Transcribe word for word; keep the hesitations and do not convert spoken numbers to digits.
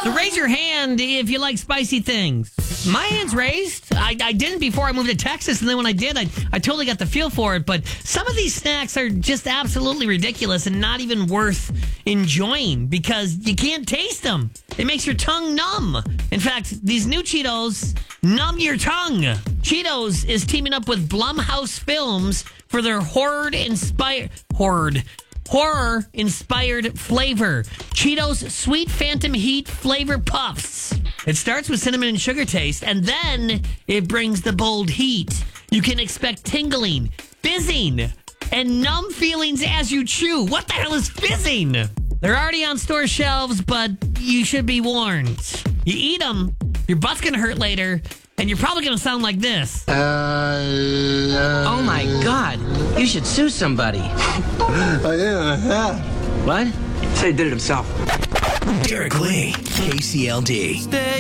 So raise your hand if you like spicy things. My hand's raised. I, I didn't before I moved to Texas, and then when I did, I, I totally got the feel for it. But some of these snacks are just absolutely ridiculous and not even worth enjoying because you can't taste them. It makes your tongue numb. In fact, these new Cheetos numb your tongue. Cheetos is teaming up with Blumhouse Films for their horror-inspired... Horror... Horror-inspired flavor. Cheetos Sweet Phantom Heat Flavor Puffs. It starts with cinnamon and sugar taste, and then it brings the bold heat. You can expect tingling, fizzing, and numb feelings as you chew. What the hell is fizzing? They're already on store shelves, but you should be warned. You eat them, your butt's going to hurt later, and you're probably going to sound like this. Uh, uh, Oh my God! You should sue somebody. I am. What? Say he did it himself. Derek Lee, K C L D. Stay